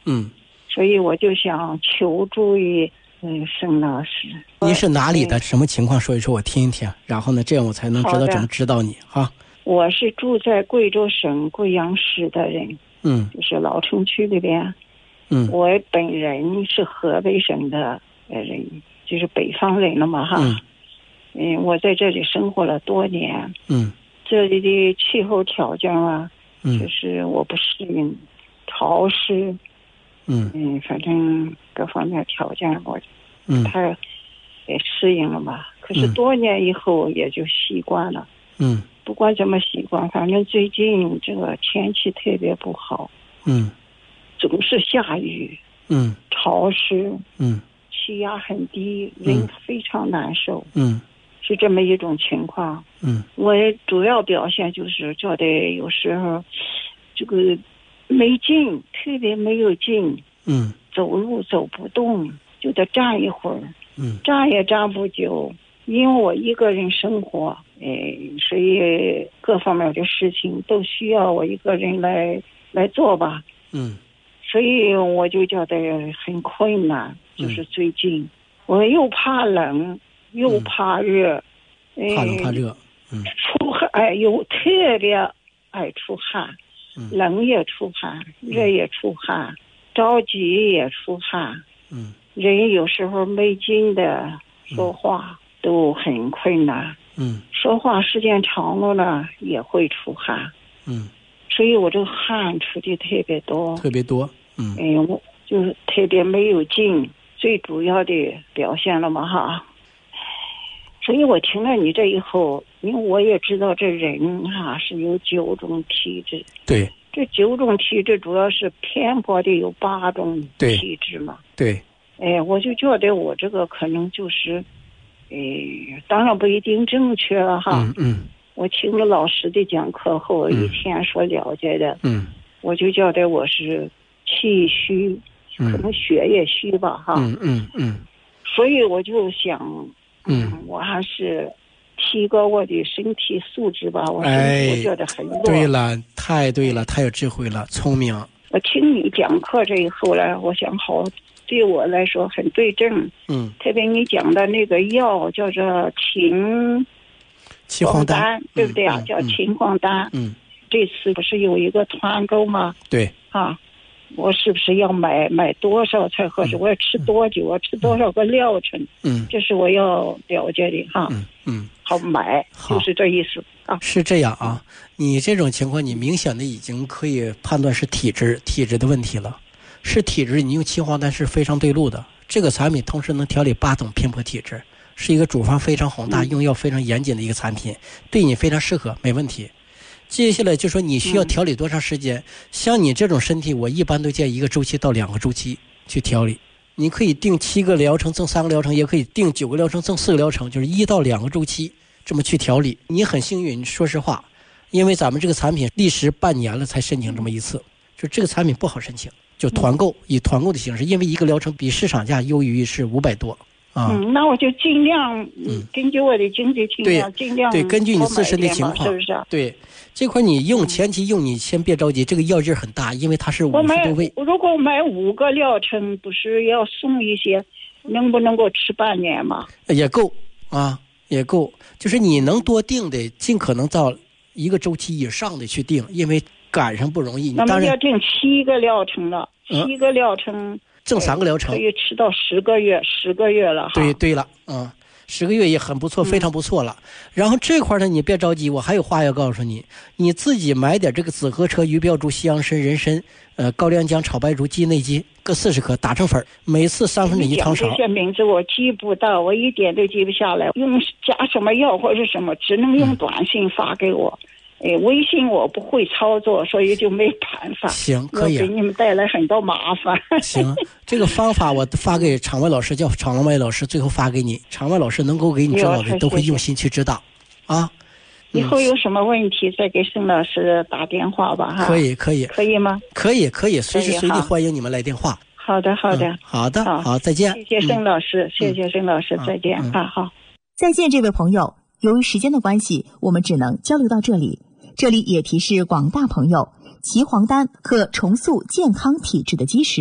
所以我就想求助于沈老师。 您是哪里的？什么情况说一说我听一听，然后呢，这样我才能知道怎么指导你哈。 我是住在贵州省贵阳市的人，就是老城区里边。我本人是河北省的人，就是北方人了嘛哈。我在这里生活了多年。这里的气候条件啊，就是我不适应，潮湿。反正各方面条件我太也适应了嘛。可是多年以后也就习惯了。不管怎么习惯，反正最近这个天气特别不好。总是下雨。潮湿。气压很低，人非常难受。是这么一种情况。我主要表现就是觉得有时候这个没劲，特别没有劲。走路走不动，就得站一会儿。站也站不久，因为我一个人生活，所以各方面的事情都需要我一个人来做吧。所以我就觉得很困难。就是最近我又怕冷又怕热。 怕冷怕热。 出汗又特别爱出汗。冷也出汗，热也出汗，着急也出汗。人有时候没劲的说话都很困难。说话时间长了呢也会出汗。所以我这个汗出的特别多。我就是特别没有劲，最主要的表现了嘛哈。所以我听了你这以后，因为我也知道这人哈是有9种体质。 对， 这9种体质主要是偏颇的有8种体质嘛。 对。 我就觉得我这个可能就是，当然不一定正确了哈。我听了老师的讲课后，一天所了解的，我就觉得我是气虚，可能血液虚吧哈。所以我就想。我还是提高我的身体素质吧。我觉得很弱。 对了，太对了，太有智慧了，聪明。 我听你讲课这以后呢，我想好对我来说很对症。特别你讲的那个药叫做秦皇丹，对不对啊？叫秦皇丹。这次不是有一个团购吗？ 对。 我是不是要买多少才合适？我要吃多久？我吃多少个疗程？这是我要了解的哈。好买，就是这意思啊。 是这样啊，你这种情况，你明显的已经可以判断是体质的问题了。是体质，你用秦皇丹是非常对路的。这个产品同时能调理8种偏颇体质，是一个处方非常宏大、用药非常严谨的一个产品，对你非常适合，没问题。接下来就说你需要调理多长时间。像你这种身体，我一般都建议1个周期到2个周期去调理。你可以定7个疗程赠3个疗程，也可以定9个疗程赠4个疗程，就是1到2个周期这么去调理。你很幸运，说实话，因为咱们这个产品历时半年了才申请这么一次，就这个产品不好申请，就团购，以团购的形式，因为1个疗程比市场价优于是500多。 那我就尽量根据我的经济情况，尽量对，根据你自身的情况， 是不是？ 对，这块你用前期用，你先别着急，这个药劲很大，因为它是50多味。 如果买5个疗程，不是要送一些，能不能够吃半年嘛？ 也够啊，也够。就是你能多定的，尽可能到1个周期以上的去定，因为赶上不容易。 那么要定7个疗程了，7个疗程。 正3个疗程可以吃到10个月了哈。 对了，10个月也很不错，非常不错了。然后这块呢，你别着急，我还有话要告诉你，你自己买点这个紫河车、鱼标珠、西洋参、人参、高粱姜、炒白术、鸡内金各40克，打成粉，每次1/3汤勺。 这些名字我记不到，我一点都记不下来。用加什么药或者什么，只能用短信发给我。微信我不会操作，所以就没办法。 行，可以。 给你们带来很多麻烦。 行，这个方法我发给场外老师，叫场外老师，最后发给你。场外老师能够给你指导的，都会用心去指导。啊， 以后有什么问题再给沈老师打电话吧。哈， 可以吗？ 可以，随时随地欢迎你们来电话。 好的，好， 再见。 谢谢沈老师，再见。好， 再见，这位朋友。由于时间的关系，我们只能交流到这里。这里也提示广大朋友，齐黄丹可重塑健康体质的基石。